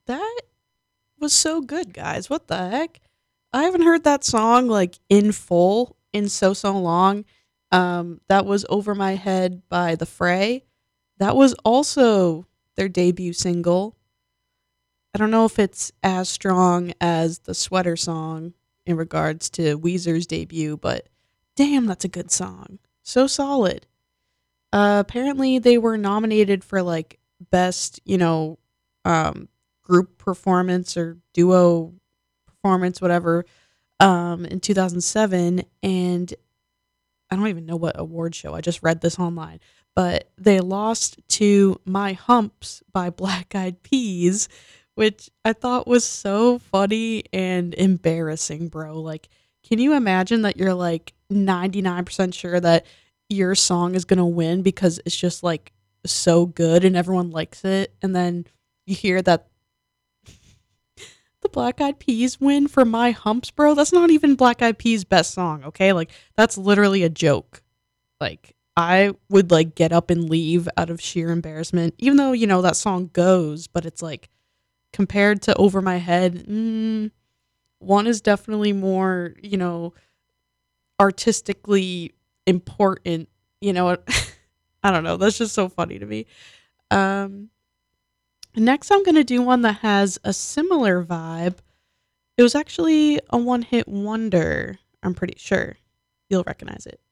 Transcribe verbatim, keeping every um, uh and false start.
That was so good, guys. What the heck? I haven't heard that song like in full in so so long. Um, that was "Over My Head" by The Fray. That was also their debut single. I don't know if it's as strong as the Sweater song in regards to Weezer's debut, but damn, that's a good song. So solid. Uh, apparently, they were nominated for like best, you know, um, group performance or duo performance, whatever, um, in two thousand seven. And I don't even know what award show. I just read this online, but they lost to "My Humps" by Black Eyed Peas, which I thought was so funny and embarrassing, bro. Like, can you imagine that you're like ninety-nine percent sure that your song is going to win because it's just like so good and everyone likes it, and then you hear that the Black Eyed Peas win for "My Humps," bro? That's not even Black Eyed Peas' best song, okay? Like, that's literally a joke. Like, I would like get up and leave out of sheer embarrassment, even though, you know, that song goes, but it's like compared to "Over My Head," mm, one is definitely more, you know, artistically important. You know what? I don't know. That's just so funny to me. Um, Next, I'm going to do one that has a similar vibe. It was actually a one hit wonder, I'm pretty sure. You'll recognize it.